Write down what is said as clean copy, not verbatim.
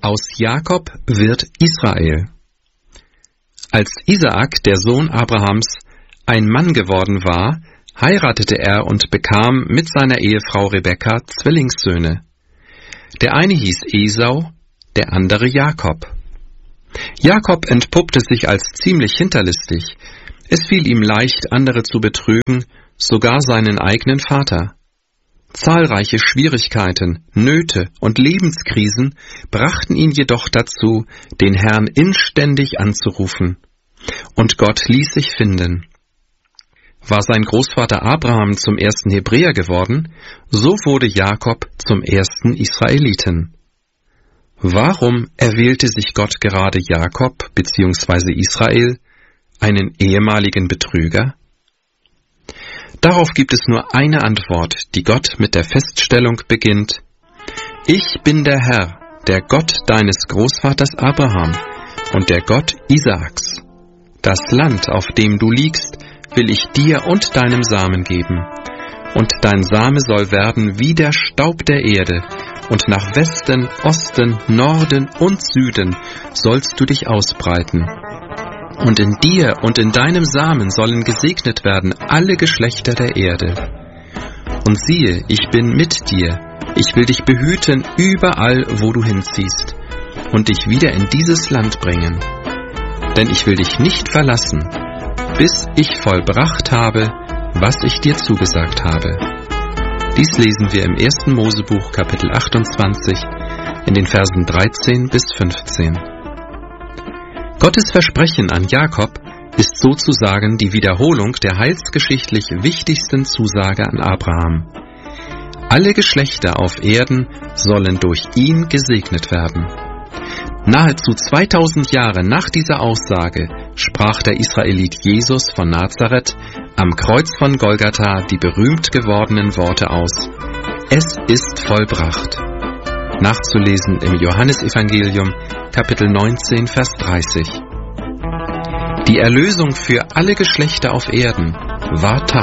Aus Jakob wird Israel. Als Isaak, der Sohn Abrahams, ein Mann geworden war, heiratete er und bekam mit seiner Ehefrau Rebekka Zwillingssöhne. Der eine hieß Esau, der andere Jakob. Jakob entpuppte sich als ziemlich hinterlistig. Es fiel ihm leicht, andere zu betrügen, sogar seinen eigenen Vater. Zahlreiche Schwierigkeiten, Nöte und Lebenskrisen brachten ihn jedoch dazu, den Herrn inständig anzurufen. Und Gott ließ sich finden. War sein Großvater Abraham zum ersten Hebräer geworden, so wurde Jakob zum ersten Israeliten. Warum erwählte sich Gott gerade Jakob bzw. Israel, einen ehemaligen Betrüger? Darauf gibt es nur eine Antwort, die Gott mit der Feststellung beginnt: Ich bin der Herr, der Gott deines Großvaters Abraham und der Gott Isaaks. Das Land, auf dem du liegst, will ich dir und deinem Samen geben. Und dein Same soll werden wie der Staub der Erde, und nach Westen, Osten, Norden und Süden sollst du dich ausbreiten. Und in dir und in deinem Samen sollen gesegnet werden alle Geschlechter der Erde. Und siehe, ich bin mit dir, ich will dich behüten überall, wo du hinziehst, und dich wieder in dieses Land bringen. Denn ich will dich nicht verlassen, bis ich vollbracht habe, was ich dir zugesagt habe. Dies lesen wir im 1. Mosebuch, Kapitel 28, in den Versen 13 bis 15. Gottes Versprechen an Jakob ist sozusagen die Wiederholung der heilsgeschichtlich wichtigsten Zusage an Abraham. Alle Geschlechter auf Erden sollen durch ihn gesegnet werden. Nahezu 2000 Jahre nach dieser Aussage sprach der Israelit Jesus von Nazareth am Kreuz von Golgatha die berühmt gewordenen Worte aus: Es ist vollbracht. Nachzulesen im Johannesevangelium, Kapitel 19, Vers 30. Die Erlösung für alle Geschlechter auf Erden war Tatsache.